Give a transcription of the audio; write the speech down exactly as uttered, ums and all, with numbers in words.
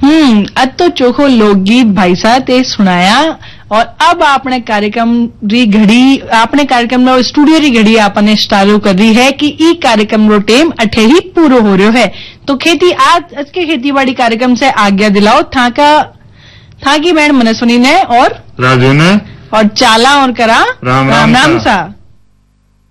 हम्म अज तो चोखो लोकगीत भाई साहब ते सुनाया और अब आपने कार्यक्रम री घड़ी आपने कार्यक्रम रो स्टूडियो री घड़ी आपने चालू कर रही है कि ई कार्यक्रम रो टेम अठे ही पूरो हो रहा है। तो खेती आज आज के खेतीबाड़ी कार्यक्रम से आज्ञा दिलाओ था का था की मैडम मनस्विनी ने और राजू ने और चाला और करा राम राम, राम, राम सा। सा।